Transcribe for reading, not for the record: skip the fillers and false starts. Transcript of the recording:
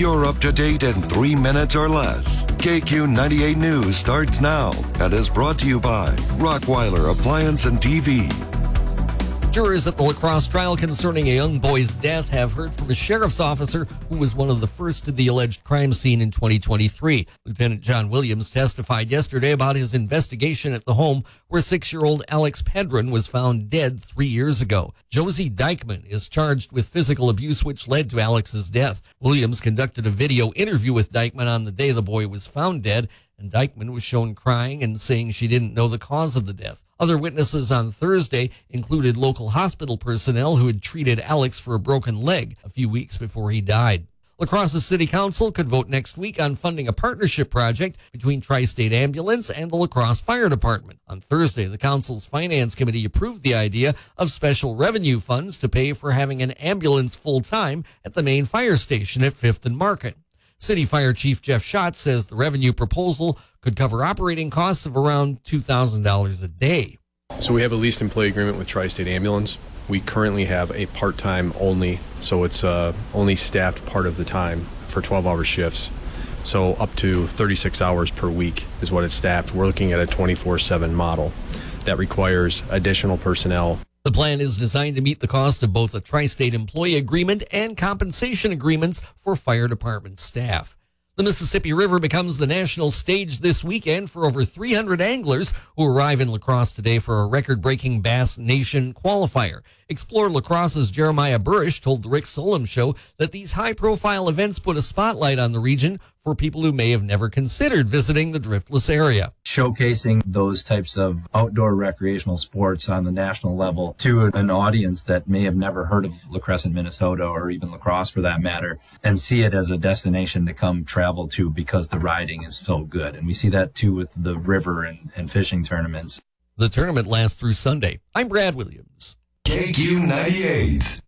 You're up to date in 3 minutes or less. KQ 98 News starts now and is brought to you by Rockweiler Appliance and TV. Jurors at the La Crosse trial concerning a young boy's death have heard from a sheriff's officer who was one of the first to the alleged crime scene in 2023. Lieutenant John Williams testified yesterday about his investigation at the home where 6-year-old Alex Pedron was found dead 3 years ago. Josie Dykman is charged with physical abuse which led to Alex's death. Williams conducted a video interview with Dykman on the day the boy was found dead, and Dykman was shown crying and saying she didn't know the cause of the death. Other witnesses on Thursday included local hospital personnel who had treated Alex for a broken leg a few weeks before he died. La Crosse's City Council could vote next week on funding a partnership project between Tri-State Ambulance and the La Crosse Fire Department. On Thursday, the council's finance committee approved the idea of special revenue funds to pay for having an ambulance full-time at the main fire station at 5th and Market. City Fire Chief Jeff Schott says the revenue proposal could cover operating costs of around $2,000 a day. So we have a leased employee agreement with Tri-State Ambulance. We currently have a part-time only, so it's only staffed part of the time for 12-hour shifts. So up to 36 hours per week is what it's staffed. We're looking at a 24/7 model that requires additional personnel. The plan is designed to meet the cost of both a Tri-State employee agreement and compensation agreements for fire department staff. The Mississippi River becomes the national stage this weekend for over 300 anglers who arrive in La Crosse today for a record-breaking Bass Nation qualifier. Explore La Crosse's Jeremiah Burrish told the Rick Solem Show that these high-profile events put a spotlight on the region for people who may have never considered visiting the driftless area. Showcasing those types of outdoor recreational sports on the national level to an audience that may have never heard of La Crescent, Minnesota, or even La Crosse for that matter, and see it as a destination to come travel to because the riding is so good. And we see that too with the river and fishing tournaments. The tournament lasts through Sunday. I'm Brad Williams. KQ 98.